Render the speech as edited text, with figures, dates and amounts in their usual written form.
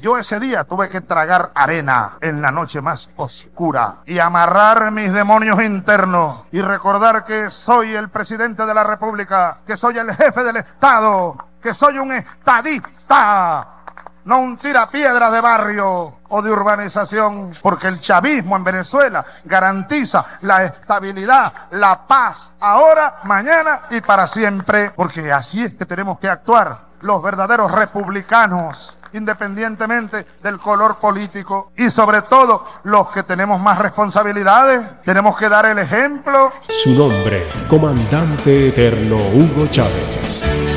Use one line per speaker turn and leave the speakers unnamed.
Yo ese día tuve que tragar arena en la noche más oscura y amarrar mis demonios internos y recordar que soy el presidente de la República, que soy el jefe del Estado, que soy un estadista, no un tirapiedras de barrio o de urbanización, porque el chavismo en Venezuela garantiza la estabilidad, la paz, ahora, mañana y para siempre, porque así es que tenemos que actuar los verdaderos republicanos, independientemente del color político, y sobre todo los que tenemos más responsabilidades, tenemos que dar el ejemplo.
Su nombre, Comandante Eterno Hugo Chávez.